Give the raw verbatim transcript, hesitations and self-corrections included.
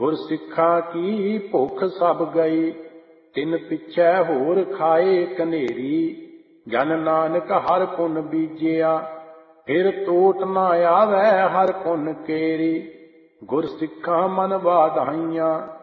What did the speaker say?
ਗੁਰ ਸਿੱਖਾਂ ਕੀ ਭੁੱਖ ਸਭ ਗਈ, ਤਿਨ ਪਿੱਛੇ ਹੋਰ ਖਾਏ ਕਨੇਰੀ। ਜਨ ਨਾਨਕ ਹਰ ਪੁਨ ਬੀਜਿਆ, ਫਿਰ ਟੋਟ ਨਾ ਆਵੈ ਹਰ ਪੁਨ ਕੇਰੀ। ਗੁਰ ਸਿੱਖਾਂ ਮਨ ਵਾਧਾਈਆਂ,